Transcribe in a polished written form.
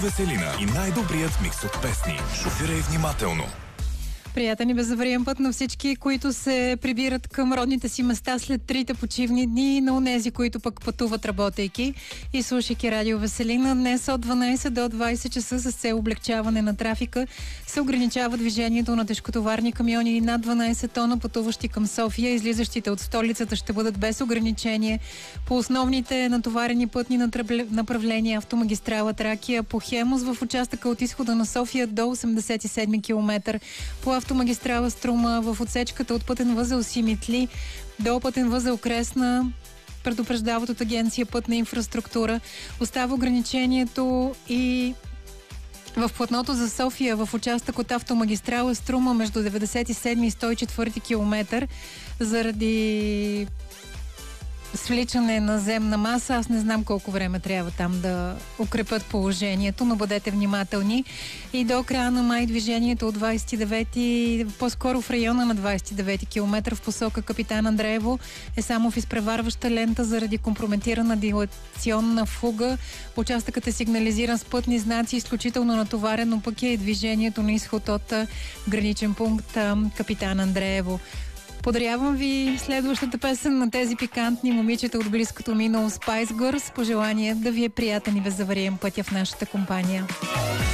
Веселина и най-добрият микс от песни. Шофирай внимателно. Приятен и безавариен път на всички, които се прибират към родните си места след трите почивни дни, и на онези, които пък пътуват работейки и слушайки Радио Веселина. Днес от 12 до 20 часа с цел облегчаване на трафика се ограничава движението на тежкотоварни камиони и над 12 тона, пътуващи към София. Излизащите от столицата ще бъдат без ограничение по основните натоварени пътни направления: автомагистрала Тракия по Хемус в участъка от изхода на София до 87 км, по автомагистрала Струма в отсечката от пътен възел Симитли до пътен възел Кресна, предупреждават от Агенция Пътна инфраструктура. Остава ограничението и в платното за София в участък от автомагистрала Струма между 97 и 104 км заради свличане на земна маса. Аз не знам колко време трябва там да укрепят положението, но бъдете внимателни. И до края на май движението от 29, по-скоро в района на 29 км в посока Капитан Андреево е само в изпреварваща лента заради компрометирана дилационна фуга. Участъкът е сигнализиран с пътни знаци, изключително натоварен, но пък е и движението на изход от граничен пункт Капитан Андреево. Подарявам ви следващата песен на тези пикантни момичета от близкото минало, Spice Girls. Пожелание да ви е приятен и безавариен пътя в нашата компания.